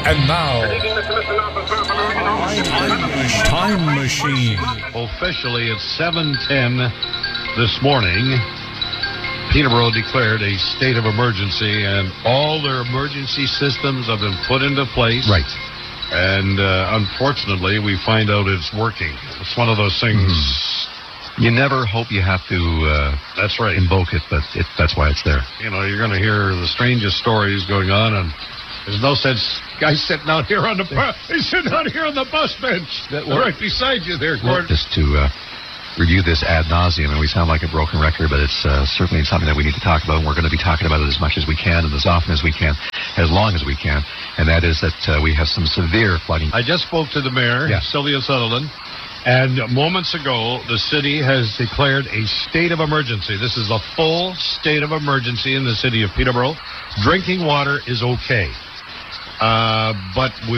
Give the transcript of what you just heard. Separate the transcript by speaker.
Speaker 1: And now, Time Machine.
Speaker 2: Officially at 7:10 this morning, Peterborough declared a state of emergency, and all their emergency systems have been put into place.
Speaker 3: Right.
Speaker 2: And unfortunately, we find out it's working. It's one of those things.
Speaker 3: You never hope you have to
Speaker 2: That's right.
Speaker 3: invoke it, but that's why it's there.
Speaker 2: You know, you're going to hear the strangest stories going on, and there's no sense. Guy's sitting out here on the he's sitting out here on the bus bench, right beside you there, Gordon.
Speaker 3: Just to review this ad nauseum, and we sound like a broken record, but it's certainly something that we need to talk about, and we're going to be talking about it as much as we can, and as often as we can, as long as we can, and that is that we have some severe flooding.
Speaker 2: I just spoke to the mayor, Sylvia Sutherland, and moments ago, the city has declared a state of emergency. This is a full state of emergency in the city of Peterborough. Drinking water is okay, but we